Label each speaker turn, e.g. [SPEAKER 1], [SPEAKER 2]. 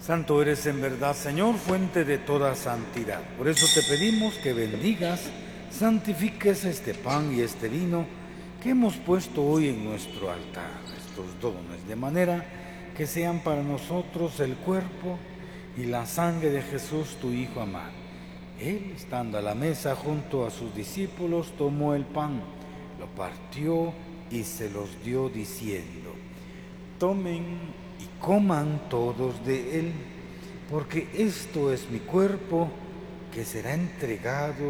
[SPEAKER 1] Santo eres en verdad, Señor, fuente de toda santidad. Por eso te pedimos que bendigas, santifiques este pan y este vino que hemos puesto hoy en nuestro altar, estos dones, de manera que sean para nosotros el cuerpo y la sangre de Jesús, tu Hijo amado. Él, estando a la mesa junto a sus discípulos, tomó el pan, lo partió y se los dio diciendo: tomen y coman todos de él, porque esto es mi cuerpo que será entregado